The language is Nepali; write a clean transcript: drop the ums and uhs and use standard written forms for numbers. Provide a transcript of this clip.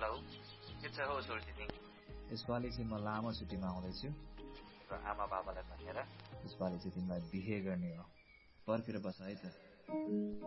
हो के छ हो छोड्छु नि यसपालि चाहिँ म लामो छुट्टीमा आउँदैछु र आमा बाबालाई भनेर यसपालि चाहिँ तिमीलाई बिहे गर्ने हो पर्खेर बस है त